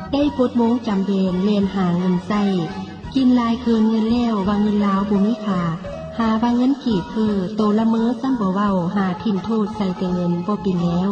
ได้ปลดโมงจำเบนเรียนหาเงินใส่กินลายคืนเงินแล้ววางเงินลาวบ่มีค่าหาว่าเงินขีดโตละเมอซ้ำบ่เว้าหาทิ่มโทษใส่แต่เงินบ่เป็นแล้ว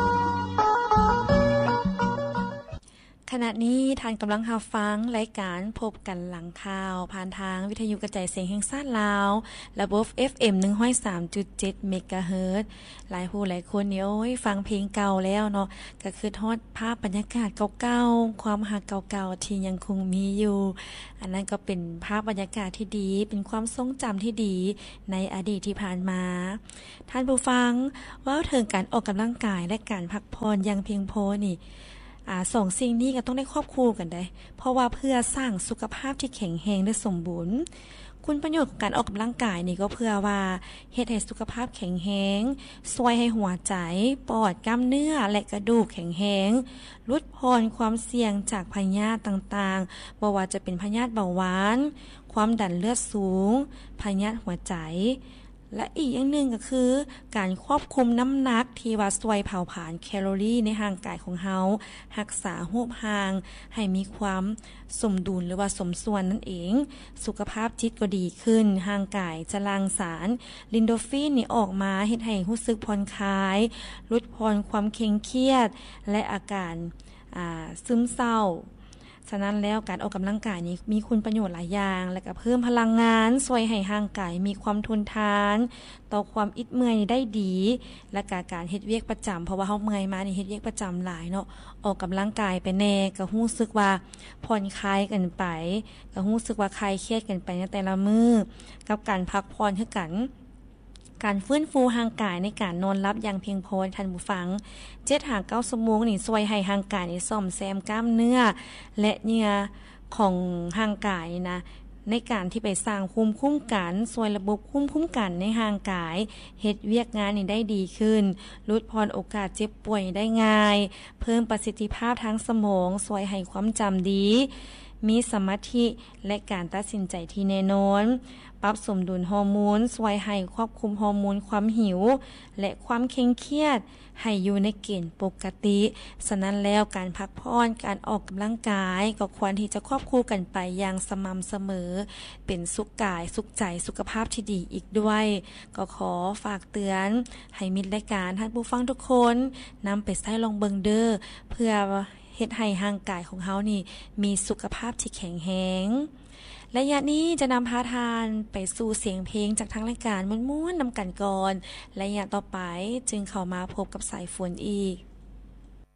ขณะนี้ท่านกำลังรับฟังรายการพบกันหลังข่าวผ่านทางวิทยุกระจายเสียงแห่งชาติลาวระบบ FM 103.7 เมกะเฮิรตซ์หลายผู้หลายคนเนี่ยฟังเพลงเก่าแล้วเนาะก็คือทอดภาพบรรยากาศเก่าๆความรักเก่าๆที่ยังคงมีอยู่อันนั้นก็เป็นภาพบรรยากาศที่ดีเป็นความทรงจำที่ดีในอดีตที่ผ่านมาท่านผู้ฟังเว้าถึงการออกกำลังกายและการพักผ่อนอย่างเพียงพอนี่สองสิ่งนี้ก็ต้องได้ควบคู่กันได้เพราะว่าเพื่อสร้างสุขภาพที่แข็งแรงและสมบูรณ์คุณประโยชน์ของการออกกำลังกายนี่ก็เพื่อว่าเฮ็ดให้สุขภาพแข็งแรงช่วยให้หัวใจปอดกล้ามเนื้อและกระดูกแข็งแรงลดพรความเสี่ยงจากพยาธิต่างๆบ่ว่าจะเป็นพยาธิเบาหวานความดันเลือดสูงพยาธิหัวใจและอีกอย่างหนึ่งก็คือการควบคุมน้ำหนักที่ว่าช่วยเผาผลาญแคลอรี่ในร่างกายของเฮารักษารูปร่างให้มีความสมดุลหรือว่าสมส่วนนั่นเองสุขภาพจิตก็ดีขึ้นร่างกายจะหลั่งสารลินโดฟินนี่ออกมาเฮ็ดให้รู้สึกผ่อนคลายลดผ่อนความเคร่งเครียดและอาการซึมเศร้าฉะนั้นแล้วการออกกำลังกายนี้มีคุณประโยชน์หลายอย่างและก็เพิ่มพลังงานช่วยให้ร่างกายมีความทนทานต่อความอิดเมื่อยได้ดีและการเฮ็ดเวียกประจำเพราะว่าเฮาเมื่อยมานี่เฮ็ดเวียกประจำหลายเนาะออกกำลังกายไปแน่ก็รู้สึกว่าผ่อนคลายกันไปก็รู้สึกว่าคลายเครียดกันไปในแต่ละมื้อกับการพักผ่อนคือกันการฟื้นฟูร่างกายในการนอนหลับอย่างเพียงพอท่านผู้ฟัง 7-9 ชั่วโมงนี่ช่วยให้ร่างกายนี่ซ่อมแซมกล้ามเนื้อและเนื้อของร่างกายนะในการที่ไปสร้างภูมิคุ้มกันช่วยระบบภูมิคุ้มกันในร่างกายเฮ็ดเวียกงานนี่ได้ดีขึ้นลดพรโอกาสเจ็บป่วยได้ง่ายเพิ่มประสิทธิภาพทางสมองช่วยให้ความจำดีมีสมาธิและการตัดสินใจที่แน่นอนปรับสมดุลฮอร์โมนช่วยให้ควบคุมฮอร์โมนความหิวและความเคร่งเครียดให้อยู่ในเกณฑ์ปกติฉะนั้นแล้วการพักผ่อนการออกกำลังกายก็ควรที่จะควบคู่กันไปอย่างสม่ำเสมอเป็นสุขกายสุขใจสุขภาพที่ดีอีกด้วยก็ขอฝากเตือนให้มิตรรายการท่านผู้ฟังทุกคนนำไปใช้ลองเบิ่งเด้อเพื่อเฮ็ดให้ร่างกายของเฮานี่มีสุขภาพที่แข็งแรงและยะนี้จะนำพาทานไปสู่เสียงเพลงจากทางรายการม้วนๆนำกันก่อนและยะต่อไปจึงเข้ามาพบกับสายฝนอีก